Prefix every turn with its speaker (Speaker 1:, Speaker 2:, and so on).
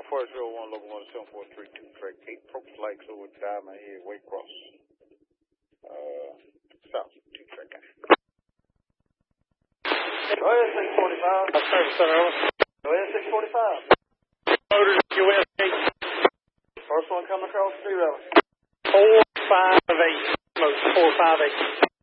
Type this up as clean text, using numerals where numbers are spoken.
Speaker 1: 14001, level 17432, track 8, approach lights over Diamond Head, Waycross. South, 2 track 8.
Speaker 2: Go ahead, 645.
Speaker 1: I'll service center over.
Speaker 2: Go ahead, 645.
Speaker 1: Motors, US 8.
Speaker 2: First one coming across the zero.
Speaker 1: 458, motor 458.